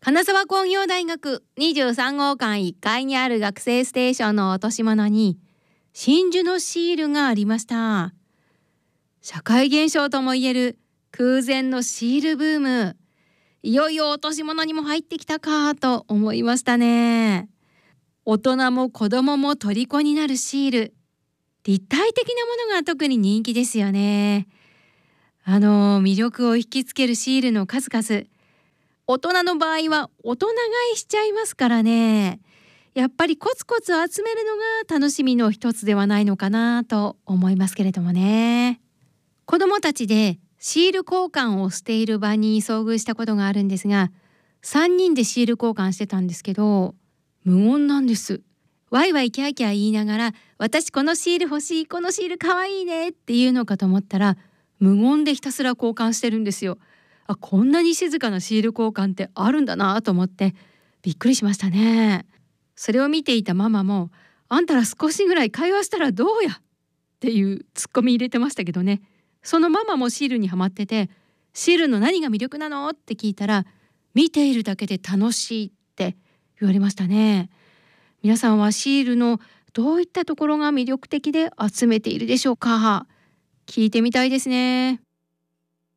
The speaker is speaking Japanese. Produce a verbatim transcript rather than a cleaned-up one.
金沢工業大学にじゅうさんごうかんいっかいにある学生ステーションの落とし物に真珠のシールがありました。社会現象ともいえる空前のシールブーム、いよいよ落とし物にも入ってきたかと思いましたね。大人も子供も虜になるシール、立体的なものが特に人気ですよね。あの魅力を引きつけるシールの数々、大人の場合は大人買いしちゃいますからね。やっぱりコツコツ集めるのが楽しみの一つではないのかなと思いますけれどもね。子供たちでシール交換をしている場に遭遇したことがあるんですが、さんにんでシール交換してたんですけど、無言なんです。ワイワイキャーキャー言いながら、私このシール欲しい、このシールかわいいねっていうのかと思ったら、無言でひたすら交換してるんですよ。あ、こんなに静かなシール交換ってあるんだなと思ってびっくりしましたね。それを見ていたママも、あんたら少しぐらい会話したらどうやっていうツッコミ入れてましたけどね。そのママもシールにハマってて、シールの何が魅力なのって聞いたら、見ているだけで楽しいって言われましたね。皆さんはシールのどういったところが魅力的で集めているでしょうか。聞いてみたいですね。